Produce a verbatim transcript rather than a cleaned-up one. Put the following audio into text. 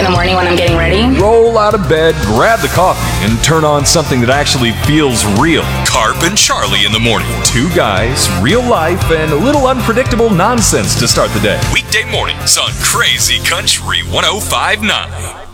the morning when I'm getting ready. Roll out of bed, grab the coffee, and turn on something that actually feels real. Carp and Charlie in the morning. Two guys, real life, and a little unpredictable nonsense to start the day. Weekday mornings on Crazy Country one oh five point nine.